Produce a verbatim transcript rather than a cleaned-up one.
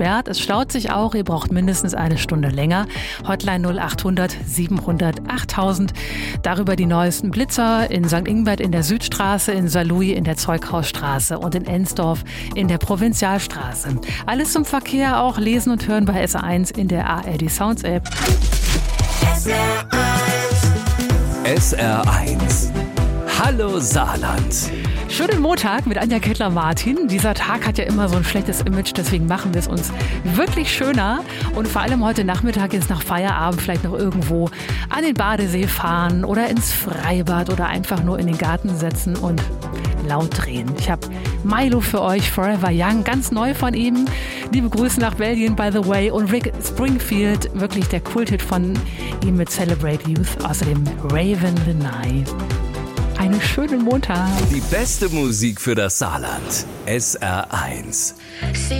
gesperrt. Es staut sich auch. Ihr braucht mindestens eine Stunde länger. Hotline null acht hundert siebenhundert achttausend. Darüber die neuesten Blitzer in Sankt Ingbert in der Südstraße, in Saarlouis in der Zeughausstraße und in Ensdorf in der Provinzialstraße. Alles zum Verkehr auch lesen und hören bei S R eins in der A R D Sounds App. S R eins. S R eins. Hallo Saarland. Schönen Montag mit Anja Kettler-Martin. Dieser Tag hat ja immer so ein schlechtes Image, deswegen machen wir es uns wirklich schöner. Und vor allem heute Nachmittag jetzt nach Feierabend vielleicht noch irgendwo an den Badesee fahren oder ins Freibad oder einfach nur in den Garten setzen und laut drehen. Ich habe Milo für euch, Forever Young, ganz neu von ihm. Liebe Grüße nach Belgien, by the way. Und Rick Springfield, wirklich der Kulthit von ihm mit Celebrate Youth. Außerdem Raven the Night. Einen schönen Montag. Die beste Musik für das Saarland. S R eins.